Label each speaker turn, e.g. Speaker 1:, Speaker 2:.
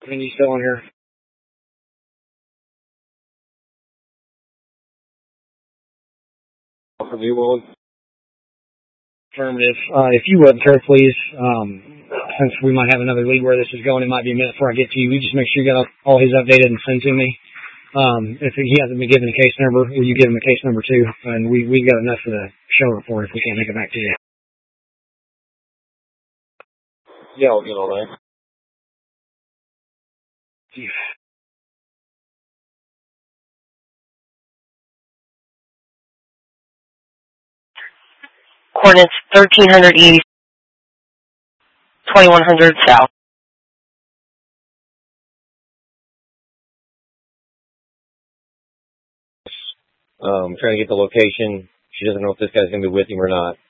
Speaker 1: And you still on here? From you, Will? Affirmative. If you would, sir, please, since we might have another lead where this is going, it might be a minute before I get to you. We just make sure you got all his updated and sent to me. If he hasn't been given a case number, will you give him a case number too? And we got enough for the show report if we can't make it back to you. Yeah, I'll get all that.
Speaker 2: Coordinates 1300 east, 2100 south.
Speaker 1: Trying to get the location. She doesn't know if this guy's going to be with him or not.